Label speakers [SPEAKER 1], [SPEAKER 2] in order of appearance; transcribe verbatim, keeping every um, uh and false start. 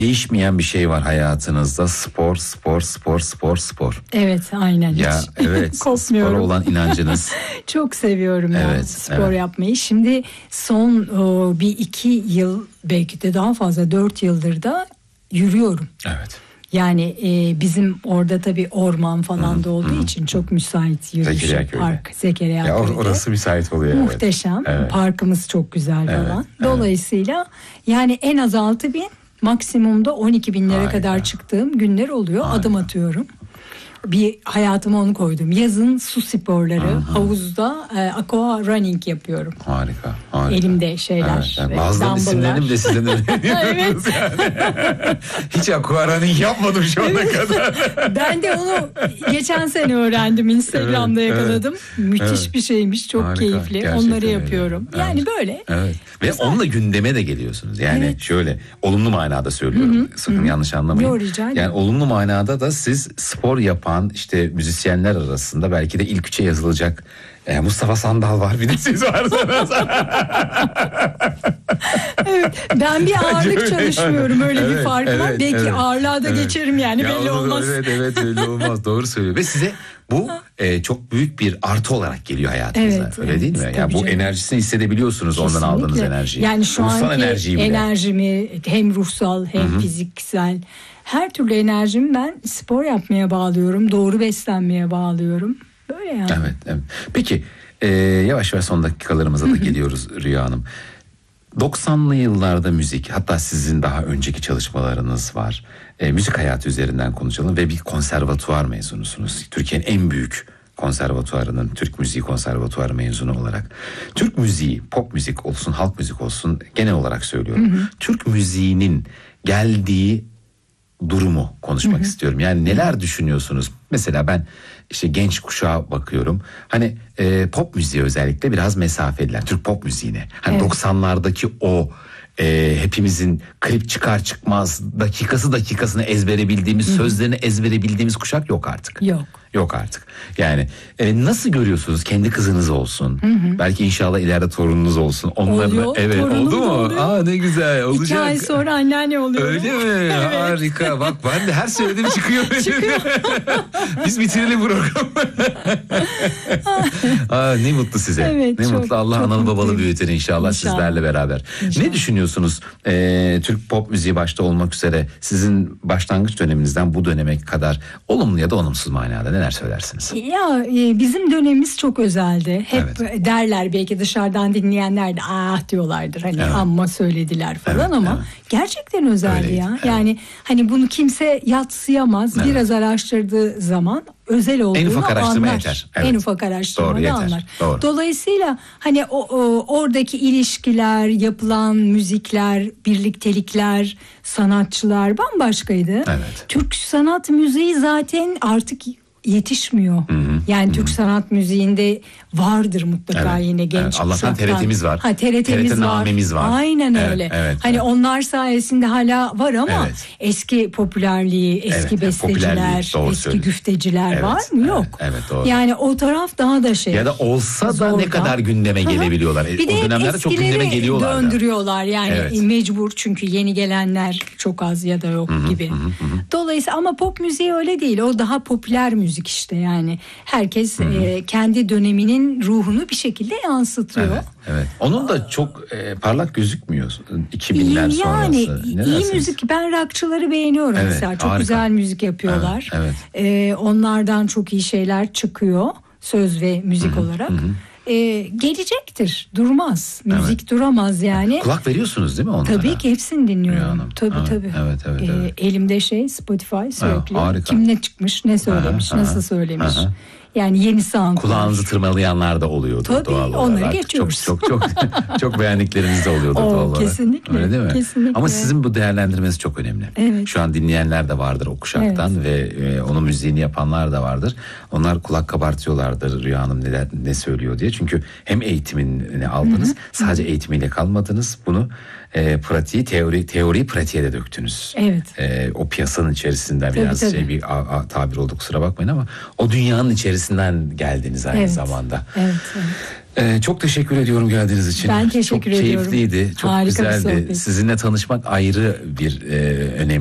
[SPEAKER 1] Değişmeyen bir şey var hayatınızda. Spor, spor, spor, spor, spor.
[SPEAKER 2] Evet, aynen.
[SPEAKER 1] Ya
[SPEAKER 2] hiç
[SPEAKER 1] evet. Spora olan inancınız.
[SPEAKER 2] Çok seviyorum ya
[SPEAKER 1] evet,
[SPEAKER 2] spor
[SPEAKER 1] evet.
[SPEAKER 2] yapmayı. Şimdi son o, bir iki yıl, belki de daha fazla, dört yıldır da yürüyorum.
[SPEAKER 1] Evet.
[SPEAKER 2] Yani e, bizim orada tabii orman falan hı, da olduğu hı, için çok müsait yürüyüş park. Zekeriya
[SPEAKER 1] ya or- orası müsait oluyor.
[SPEAKER 2] Muhteşem. Evet. Parkımız çok güzel evet, falan. Dolayısıyla evet. yani en az altı bin, maksimumda on iki binlere Harika. kadar çıktığım günler oluyor. Harika. Adım atıyorum. Bir hayatıma onu koydum. Yazın su sporları, hı hı. havuzda e, aqua running yapıyorum.
[SPEAKER 1] Harika, harika.
[SPEAKER 2] Elimde şeyler. Evet,
[SPEAKER 1] yani bazılarının isimlerini bile sizden
[SPEAKER 2] evet.
[SPEAKER 1] yani. Hiç aqua running yapmadım şu ana evet. kadar.
[SPEAKER 2] Ben de onu geçen sene öğrendim. Instagram'da evet, yakaladım. Evet. Müthiş evet. bir şeymiş, çok harika. Keyifli. Gerçekten onları yapıyorum. Öyle. Yani evet. böyle.
[SPEAKER 1] Evet. Ve güzel. Onunla gündeme de geliyorsunuz. Yani evet. şöyle olumlu manada söylüyorum. Hı-hı. Sakın Hı-hı. yanlış anlamayın.
[SPEAKER 2] Yo, rica ederim.
[SPEAKER 1] Yani olumlu manada da siz spor yapan işte müzisyenler arasında belki de ilk üçe yazılacak e, Mustafa Sandal var, bir de siz varsınız.
[SPEAKER 2] Evet, ben bir ağırlık çalışmıyorum, öyle evet, bir fark var. Evet, belki evet, ağırlığa da evet. geçerim yani, ya belli olmaz.
[SPEAKER 1] Evet evet belli olmaz, doğru söylüyor. Ve size bu e, çok büyük bir artı olarak geliyor hayatınıza. Evet, öyle evet, değil mi? Yani bu canım. Enerjisini hissedebiliyorsunuz. Kesinlikle. Ondan aldığınız enerjiyi.
[SPEAKER 2] Yani şu ruhsal anki enerjimi hem ruhsal hem Hı-hı. fiziksel, her türlü enerjimi ben spor yapmaya bağlıyorum. Doğru beslenmeye bağlıyorum. Böyle yani.
[SPEAKER 1] Evet, evet. Peki e, yavaş yavaş son dakikalarımıza da geliyoruz Rüya Hanım. doksanlı yıllarda müzik, hatta sizin daha önceki çalışmalarınız var. E, müzik hayatı üzerinden konuşalım ve bir konservatuvar mezunusunuz. Türkiye'nin en büyük konservatuvarının, Türk Müziği Konservatuvarı mezunu olarak. Türk müziği, pop müzik olsun, halk müzik olsun, genel olarak söylüyorum. Hı hı. Türk müziğinin geldiği durumu konuşmak hı hı. istiyorum. Yani neler düşünüyorsunuz? Mesela ben işte genç kuşağa bakıyorum. Hani e, pop müziği özellikle biraz mesafeliler. Türk pop müziğine. Hani evet. doksanlardaki o e, hepimizin klip çıkar çıkmaz dakikası dakikasını ezbere bildiğimiz, hı hı. sözlerini ezbere bildiğimiz kuşak yok artık.
[SPEAKER 2] Yok.
[SPEAKER 1] Yok artık. Yani e, nasıl görüyorsunuz? Kendi kızınız olsun. Hı hı. Belki inşallah ileride torununuz olsun. Onlarla
[SPEAKER 2] oluyor.
[SPEAKER 1] Evet, oldu mu?
[SPEAKER 2] Oluyor.
[SPEAKER 1] Aa, ne güzel olacak.
[SPEAKER 2] İki ay sonra anneanne oluyor.
[SPEAKER 1] Öyle mi? Evet. Harika. Bak ben de her söylediğim çıkıyor.
[SPEAKER 2] Çıkıyor.
[SPEAKER 1] Biz bitirelim programı. Aa, ne mutlu size. Evet, ne çok, mutlu. Allah analı babalı büyütür inşallah, inşallah sizlerle beraber. İnşallah. Ne düşünüyorsunuz? Ee, Türk pop müziği başta olmak üzere sizin başlangıç döneminizden bu döneme kadar olumlu ya da olumsuz manada neler söylersiniz?
[SPEAKER 2] Ya e, bizim dönemimiz çok özeldi. Hep evet. derler, belki dışarıdan dinleyenler de ah diyorlardır. Hani evet. amma söylediler falan evet, ama evet. gerçekten özeldi öyleydi, ya. Evet. Yani hani bunu kimse yadsıyamaz. Evet. Biraz araştırdığı zaman özel olduğunu
[SPEAKER 1] en ufak araştırma
[SPEAKER 2] anlar.
[SPEAKER 1] Yeter. Evet.
[SPEAKER 2] En ufak araştırma
[SPEAKER 1] Doğru,
[SPEAKER 2] anlar.
[SPEAKER 1] Doğru.
[SPEAKER 2] Dolayısıyla hani o, o oradaki ilişkiler, yapılan müzikler, birliktelikler, sanatçılar bambaşkaydı.
[SPEAKER 1] Evet.
[SPEAKER 2] Türk sanat müziği zaten artık yetişmiyor. Hı hı, yani hı. Türk sanat müziğinde vardır mutlaka evet, yine genç
[SPEAKER 1] evet. Allah'tan T R T'miz var.
[SPEAKER 2] Ha, T R T'miz
[SPEAKER 1] T R T
[SPEAKER 2] var.
[SPEAKER 1] namemiz var.
[SPEAKER 2] Aynen
[SPEAKER 1] evet,
[SPEAKER 2] öyle.
[SPEAKER 1] Evet,
[SPEAKER 2] hani
[SPEAKER 1] evet.
[SPEAKER 2] onlar sayesinde hala var ama
[SPEAKER 1] evet.
[SPEAKER 2] eski popülerliği, eski evet, besteciler, eski güfteciler evet, var mı? Yok.
[SPEAKER 1] Evet, evet, doğru.
[SPEAKER 2] Yani o taraf daha da şey.
[SPEAKER 1] Ya da olsa da ne kadar gündeme gelebiliyorlar.
[SPEAKER 2] Bir de
[SPEAKER 1] o dönemlerde çok gündeme geliyorlar.
[SPEAKER 2] Döndürüyorlar yani evet. mecbur, çünkü yeni gelenler çok az ya da yok
[SPEAKER 1] hı hı,
[SPEAKER 2] gibi. Hı hı. Dolayısıyla ama pop müziği öyle değil. O daha popüler müzik işte yani. Herkes e, kendi döneminin ruhunu bir şekilde yansıtıyor.
[SPEAKER 1] Evet, evet. Onun da çok e, parlak gözükmüyor iki binler
[SPEAKER 2] yani,
[SPEAKER 1] sonrası.
[SPEAKER 2] Yani iyi müzik, ben rockçıları beğeniyorum evet, mesela. Çok harika. Güzel müzik yapıyorlar. Evet, evet. E, onlardan çok iyi şeyler çıkıyor söz ve müzik Hı-hı, olarak. Hı-hı. Ee, gelecektir, durmaz, müzik evet. duramaz yani.
[SPEAKER 1] Kulak veriyorsunuz değil mi onlara?
[SPEAKER 2] Tabii ki hepsini dinliyorum. Tabii evet, tabii.
[SPEAKER 1] Evet, evet,
[SPEAKER 2] ee,
[SPEAKER 1] evet.
[SPEAKER 2] Elimde şey Spotify sürekli.
[SPEAKER 1] Ha,
[SPEAKER 2] kim ne çıkmış, ne söylemiş, aha, nasıl aha, söylemiş. Aha. Yani yeni sound.
[SPEAKER 1] Kulağınızı tırmalayanlar da oluyordu
[SPEAKER 2] tabii,
[SPEAKER 1] doğal olarak.
[SPEAKER 2] Tabii onları geçiyoruz.
[SPEAKER 1] Çok çok çok çok beğendikleriniz de oluyordu
[SPEAKER 2] o,
[SPEAKER 1] doğal olarak.
[SPEAKER 2] Kesinlikle.
[SPEAKER 1] Öyle değil mi?
[SPEAKER 2] Kesinlikle.
[SPEAKER 1] Ama sizin bu değerlendirmeniz çok önemli. Evet. Şu an dinleyenler de vardır o kuşaktan evet. ve e, onun müziğini yapanlar da vardır. Onlar kulak kabartıyorlardır Rüya Hanım ne, ne söylüyor diye. Çünkü hem eğitimini aldınız, Hı-hı. sadece eğitimiyle kalmadınız. Bunu e, pratiği, teori teoriyi pratiğe de döktünüz.
[SPEAKER 2] Evet.
[SPEAKER 1] E, o piyasanın içerisinden
[SPEAKER 2] tabii,
[SPEAKER 1] biraz
[SPEAKER 2] tabii.
[SPEAKER 1] şey bir a, a, tabir oldu, kusura bakmayın ama o dünyanın içerisinden geldiniz aynı
[SPEAKER 2] evet.
[SPEAKER 1] zamanda.
[SPEAKER 2] Evet, evet.
[SPEAKER 1] Ee, çok teşekkür ediyorum geldiğiniz için.
[SPEAKER 2] Ben teşekkür
[SPEAKER 1] çok
[SPEAKER 2] ediyorum.
[SPEAKER 1] Çok keyifliydi, çok
[SPEAKER 2] Harika bir
[SPEAKER 1] güzeldi.
[SPEAKER 2] sohbet.
[SPEAKER 1] Sizinle tanışmak ayrı bir e, önemli.